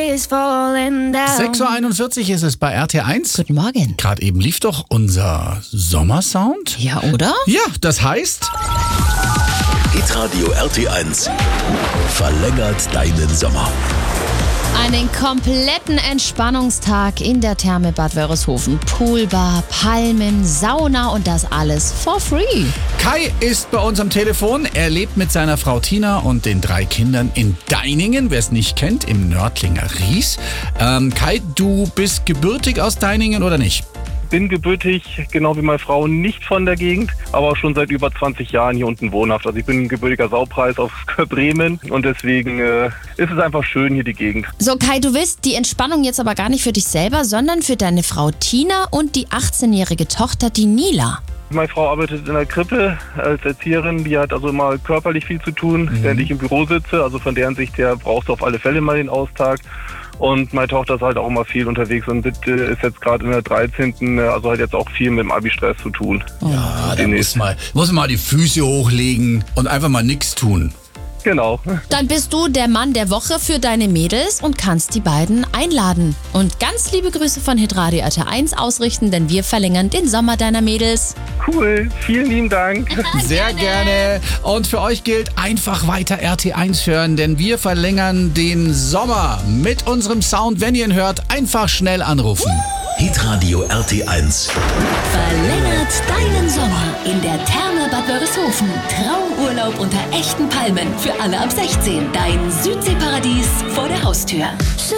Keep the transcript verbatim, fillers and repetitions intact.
is falling down. sechs Uhr einundvierzig ist es bei R T eins. Guten Morgen. Gerade eben lief doch unser Sommersound. Ja, oder? Ja, das heißt... Hitradio R T eins verlängert deinen Sommer. Einen kompletten Entspannungstag in der Therme Bad Wörishofen. Poolbar, Palmen, Sauna und das alles for free. Kai ist bei uns am Telefon. Er lebt mit seiner Frau Tina und den drei Kindern in Deiningen, wer es nicht kennt, im Nördlinger Ries. Ähm, Kai, du bist gebürtig aus Deiningen oder nicht? Bin gebürtig, genau wie meine Frau, nicht von der Gegend, aber auch schon seit über zwanzig Jahren hier unten wohnhaft. Also ich bin ein gebürtiger Saupreis aus Bremen und deswegen äh, ist es einfach schön hier die Gegend. So Kai, du willst die Entspannung jetzt aber gar nicht für dich selber, sondern für deine Frau Tina und die achtzehnjährige Tochter, die Nila. Meine Frau arbeitet in der Krippe als Erzieherin, die hat also immer körperlich viel zu tun, mhm. während ich im Büro sitze. Also von deren Sicht her brauchst du auf alle Fälle mal den Austag. Und meine Tochter ist halt auch immer viel unterwegs und ist jetzt gerade in der dreizehnten Also hat jetzt auch viel mit dem Abi-Stress zu tun. Ja, da muss mal, muss mal die Füße hochlegen und einfach mal nichts tun. Genau. Dann bist du der Mann der Woche für deine Mädels und kannst die beiden einladen. Und ganz liebe Grüße von Hitradio R T eins ausrichten, denn wir verlängern den Sommer deiner Mädels. Cool, vielen lieben Dank. Sehr gerne. Und für euch gilt, einfach weiter R T eins hören, denn wir verlängern den Sommer mit unserem Sound. Wenn ihr ihn hört, einfach schnell anrufen. Hitradio R T eins verlängert deinen Sommer in der Therme Bad Wörishofen. Traumurlaub unter echten Palmen für alle ab sechzehn. Dein Südseeparadies vor der Haustür.